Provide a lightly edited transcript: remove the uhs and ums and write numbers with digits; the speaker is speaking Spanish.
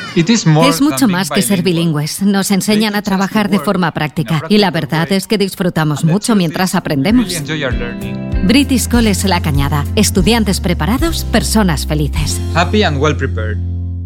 Es mucho más que ser bilingües. Nos enseñan a trabajar de forma práctica y la verdad es que disfrutamos mucho mientras aprendemos. British College La Cañada. Estudiantes preparados, personas felices. Happy and well prepared.